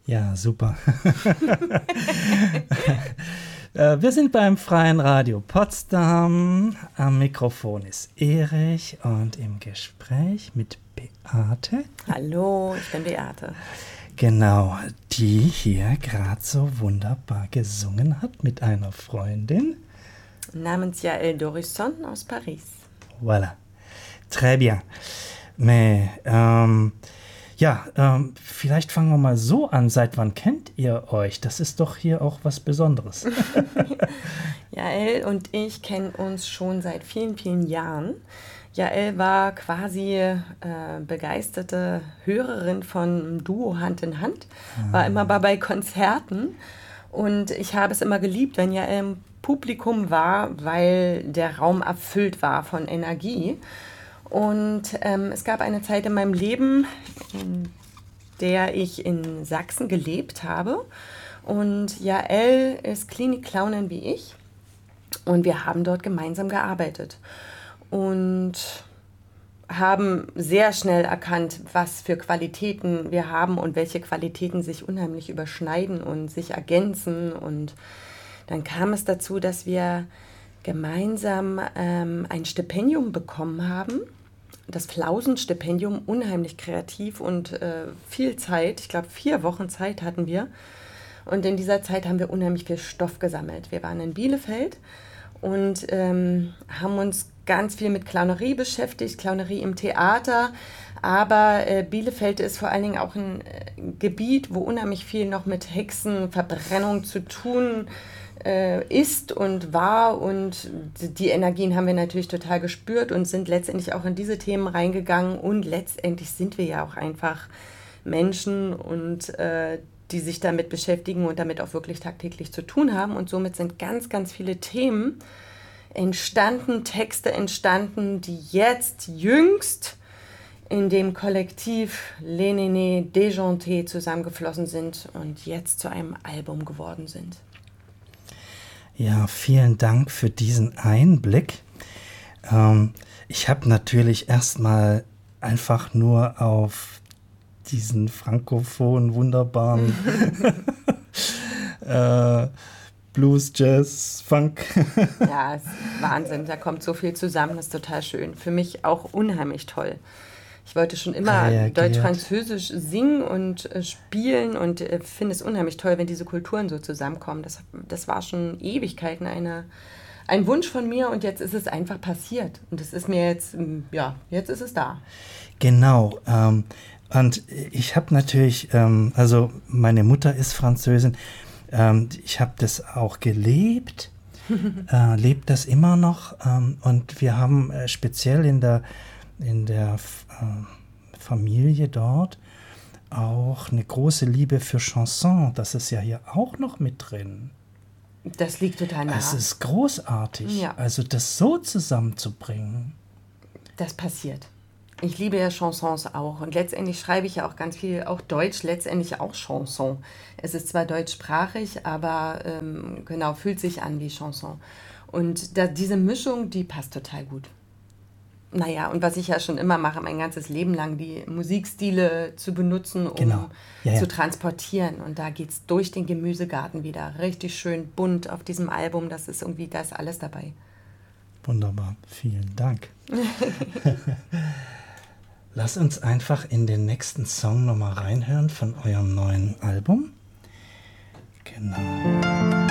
Ja, super. Wir sind beim Freien Radio Potsdam. Am Mikrofon ist Erich und im Gespräch mit Beate. Hallo, ich bin Beate. Genau, die hier gerade so wunderbar gesungen hat mit einer Freundin. Namens Yael Dorisson aus Paris. Voilà, très bien. Mais, vielleicht fangen wir mal so an. Seit wann kennt ihr euch? Das ist doch hier auch was Besonderes. Yael und ich kennen uns schon seit vielen, vielen Jahren. Yael war quasi begeisterte Hörerin von Duo Hand in Hand, war immer bei Konzerten und ich habe es immer geliebt, wenn Yael im Publikum war, weil der Raum erfüllt war von Energie. Und es gab eine Zeit in meinem Leben, in der ich in Sachsen gelebt habe. Und Yael ist Klinikclownin wie ich. Und wir haben dort gemeinsam gearbeitet. Und haben sehr schnell erkannt, was für Qualitäten wir haben und welche Qualitäten sich unheimlich überschneiden und sich ergänzen. Und dann kam es dazu, dass wir gemeinsam ein Stipendium bekommen haben. Das Flausen-Stipendium, unheimlich kreativ und viel Zeit. Ich glaube, 4 Wochen Zeit hatten wir. Und in dieser Zeit haben wir unheimlich viel Stoff gesammelt. Wir waren in Bielefeld und haben uns ganz viel mit Clownerie beschäftigt, Clownerie im Theater. Aber Bielefeld ist vor allen Dingen auch ein Gebiet, wo unheimlich viel noch mit Hexenverbrennung zu tun ist und war, und die Energien haben wir natürlich total gespürt und sind letztendlich auch in diese Themen reingegangen, und letztendlich sind wir ja auch einfach Menschen und die sich damit beschäftigen und damit auch wirklich tagtäglich zu tun haben, und somit sind ganz, ganz viele Themen entstanden, Texte entstanden, die jetzt jüngst in dem Kollektiv Les Nénés Déjantés zusammengeflossen sind und jetzt zu einem Album geworden sind. Ja, vielen Dank für diesen Einblick. Ich habe natürlich erstmal einfach nur auf diesen frankophonen, wunderbaren Blues, Jazz, Funk. Ja, ist Wahnsinn, da kommt so viel zusammen, das ist total schön. Für mich auch unheimlich toll. Ich wollte schon immer Deutsch-Französisch singen und spielen und finde es unheimlich toll, wenn diese Kulturen so zusammenkommen. Das war schon Ewigkeiten ein Wunsch von mir, und jetzt ist es einfach passiert. Und es ist mir jetzt ist es da. Genau. Und ich habe natürlich, also meine Mutter ist Französin, ich habe das auch gelebt, lebt das immer noch, und wir haben speziell in der Familie dort auch eine große Liebe für Chanson. Das ist ja hier auch noch mit drin. Das liegt total nah. Es ist großartig, ja. Also das so zusammenzubringen. Das passiert. Ich liebe ja Chansons auch, und letztendlich schreibe ich ja auch ganz viel, auch Deutsch, letztendlich auch Chanson. Es ist zwar deutschsprachig, aber fühlt sich an wie Chanson. Und diese Mischung, die passt total gut. Naja, und was ich ja schon immer mache, mein ganzes Leben lang, die Musikstile zu benutzen, um zu transportieren. Und da geht es durch den Gemüsegarten wieder. Richtig schön bunt auf diesem Album. Da ist alles dabei. Wunderbar, vielen Dank. Lass uns einfach in den nächsten Song nochmal reinhören von eurem neuen Album. Genau.